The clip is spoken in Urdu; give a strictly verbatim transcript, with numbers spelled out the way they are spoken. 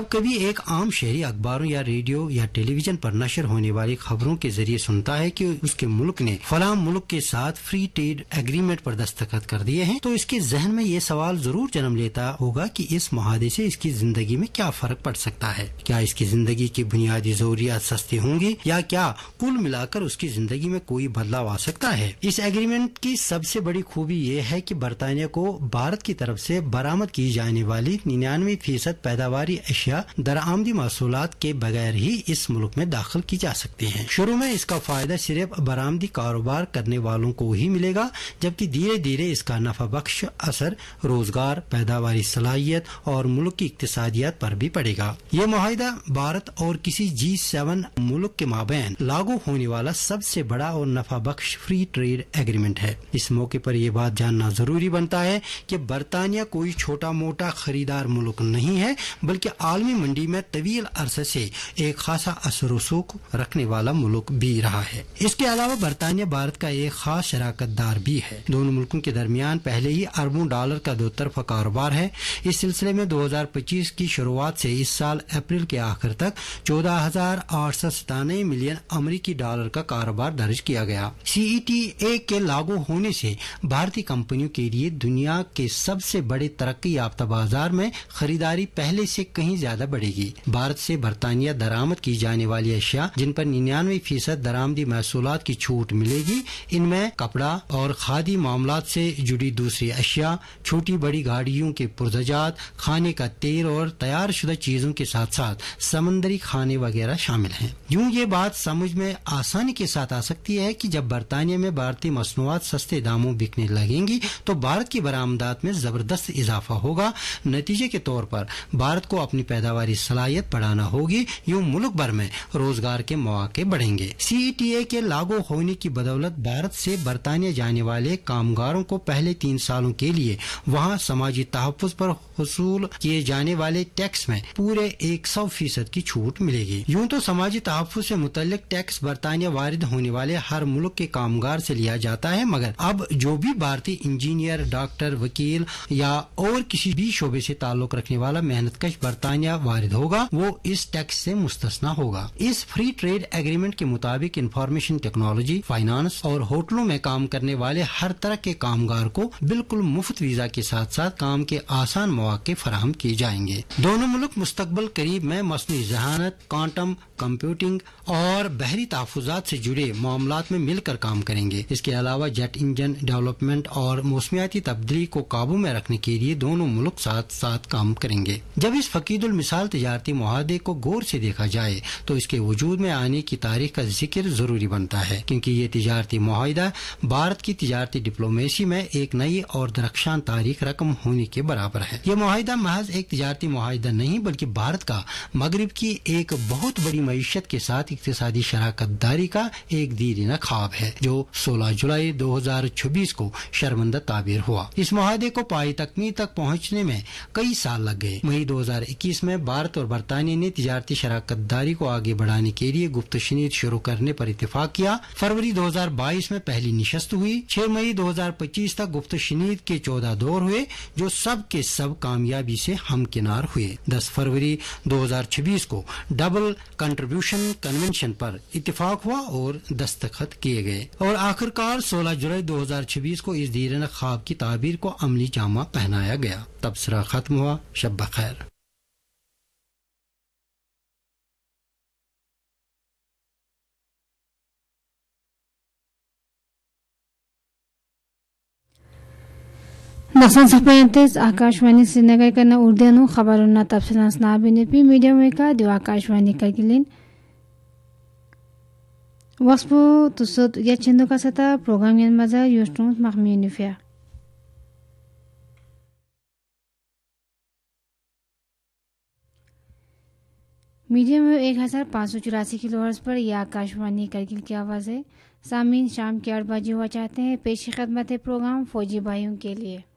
جب کبھی ایک عام شہری اخباروں یا ریڈیو یا ٹیلی ویژن پر نشر ہونے والی خبروں کے ذریعے سنتا ہے کہ اس کے ملک نے فلاں ملک کے ساتھ فری ٹریڈ ایگریمنٹ پر دستخط کر دیے ہیں تو اس کے ذہن میں یہ سوال ضرور جنم لیتا ہوگا کہ اس معاہدے سے اس کی زندگی میں کیا فرق پڑ سکتا ہے. کیا اس کی زندگی کی بنیادی ضروریات سستی ہوں گی یا کیا کل ملا کر اس کی زندگی میں کوئی بدلاؤ آ سکتا ہے. اس ایگریمنٹ کی سب سے بڑی خوبی یہ ہے کہ برطانیہ کو بھارت کی طرف سے برآمد کی جانے والی ننانوے فیصد پیداواری اشیاء درآمدی محصولات کے بغیر ہی اس ملک میں داخل کی جا سکتی ہیں. شروع میں اس کا فائدہ صرف برآمدی کاروبار کرنے والوں کو ہی ملے گا، جبکہ دھیرے دھیرے اس کا نفع بخش اثر روزگار، پیداواری صلاحیت اور ملک کی اقتصادیات پر بھی پڑے گا. یہ معاہدہ بھارت اور کسی جی سیون ملک کے مابین لاگو ہونے والا سب سے بڑا اور نفع بخش فری ٹریڈ ایگریمنٹ ہے. اس موقع پر یہ بات جاننا ضروری بنتا ہے کہ برطانیہ کوئی چھوٹا موٹا خریدار ملک نہیں ہے، بلکہ عالمی منڈی میں طویل عرصے سے ایک خاصا اثر و رسوخ رکھنے والا ملک بھی رہا ہے. اس کے علاوہ برطانیہ بھارت کا ایک خاص شراکت دار بھی ہے. دونوں ملکوں کے درمیان پہلے ہی اربوں ڈالر کا دو طرفہ کاروبار ہے. اس سلسلے میں دو ہزار پچیس کی شروعات سے اس سال اپریل کے آخر تک چودہ ہزار آٹھ سو ستانوے ملین امریکی ڈالر کا کاروبار درج کیا گیا. سی ای ٹی اے کے لاگو ہونے سے بھارتی کمپنیوں کے لیے دنیا کے سب سے بڑے ترقی یافتہ بازار میں خریداری پہلے سے کہیں زیادہ بڑھے گی. بھارت سے برطانیہ درآمد کی جانے والی اشیاء جن پر ننانوے فیصد درآمدی محصولات کی چھوٹ ملے گی، ان میں کپڑا اور کھادی معاملات سے جڑی دوسری اشیاء، چھوٹی بڑی گاڑیوں کے پرزجات، کھانے کا تیل اور تیار شدہ چیزوں کے ساتھ ساتھ سمندری کھانے وغیرہ شامل ہیں. یوں یہ بات سمجھ میں آسانی کے ساتھ آ سکتی ہے کہ جب برطانیہ میں بھارتی مصنوعات سستے داموں بکنے لگیں گی تو بھارت کی برآمدات میں زبردست اضافہ ہوگا. نتیجے کے طور پر بھارت کو اپنی پیداواری صلاحیت بڑھانا ہوگی. یوں ملک بھر میں روزگار کے مواقع بڑھیں گے. سی ای ٹی اے کے لاگو ہونے کی بدولت بھارت سے برطانیہ جانے والے کامگاروں کو پہلے تین سالوں کے لیے وہاں سماجی تحفظ پر حصول کیے جانے والے ٹیکس میں پورے ایک سو فیصد کی چھوٹ ملے گی. یوں تو سماجی تحفظ سے متعلق ٹیکس برطانیہ وارد ہونے والے ہر ملک کے کامگار سے لیا جاتا ہے، مگر اب جو بھی بھارتی انجینئر، ڈاکٹر، وکیل یا اور کسی بھی شعبے سے تعلق رکھنے والا محنت کش برطانیہ وارد ہوگا وہ اس ٹیکس سے مستثنا ہوگا. اس فری ٹریڈ ایگریمنٹ کے مطابق انفارمیشن ٹیکنالوجی، فائنانس اور ہوٹلوں میں کام کرنے والے ہر طرح کے کامگار کو بالکل مفت ویزا کے ساتھ ساتھ کام کے آسان مواقع فراہم کیے جائیں گے. دونوں ملک مستقبل قریب میں مصنوعی ذہانت، کوانٹم کمپیوٹنگ اور بحری تحفظات سے جڑے معاملات میں مل کر کام کریں گے. اس کے علاوہ جیٹ انجن ڈیولپمنٹ اور موسمیاتی تبدیلی کو قابو میں رکھنے کے لیے دونوں ملک ساتھ ساتھ کام کریں گے. جب اس فقید المثال تجارتی معاہدے کو غور سے دیکھا جائے تو اس کے وجود میں آنے کی تاریخ کا ذکر ضروری بنتا ہے، کیونکہ یہ تجارتی معاہدہ بھارت کی تجارتی ڈپلومیسی میں ایک نئی اور درخشاں تاریخ رقم ہونے کے برابر ہے. یہ معاہدہ محض ایک تجارتی معاہدہ نہیں بلکہ بھارت کا مغرب کی ایک بہت بڑی معیشت کے ساتھ اقتصادی شراکت داری کا ایک دیرینہ خواب ہے جو سولہ جولائی دو ہزار چھبیس کو شرمندہ تعبیر ہوا. اس معاہدے کو پائی تکمیل تک پہنچنے میں کئی سال لگ گئے. مئی دو ہزار اکیس میں بھارت اور برطانیہ نے تجارتی شراکت داری کو آگے بڑھانے کے لیے گفت و شنید شروع کرنے پر اتفاق کیا. فروری دو ہزار بائیس میں پہلی نشست ہوئی. چھ مئی دو ہزار پچیس تک گفت و شنید کے چودہ دور ہوئے جو سب کے سب کامیابی سے ہمکنار ہوئے. دس فروری دو ہزار چھبیس کو ڈبل کنٹریبیوشن کنونشن پر اتفاق ہوا اور دستخط کیے گئے اور آخر کار سولہ جولائی دو ہزار چھبیس کو اس دیرینہ خواب کی تعبیر کو عملی جامہ پہنایا گیا. تبصرہ ختم ہوا. شب بخیر. نقصان سپینتیز آکاشوانی سری نگر کا اردو خبر نہ تفصیل سنابین پی میڈیا میں کا دیو آکاشوانی کرگلین وصفو تسد یا چندو کا سطح پروگرام ین مزا یوشتون مخمی نفیا میڈیا میں ایک ہزار پانچ سو چوراسی کلو ہرٹز پر یہ آکاشوانی کرگل کی آواز ہے. سامعین شام کے آٹھ بجے ہوا چاہتے ہیں پیش خدمت ہے پروگرام فوجی بھائیوں کے لیے.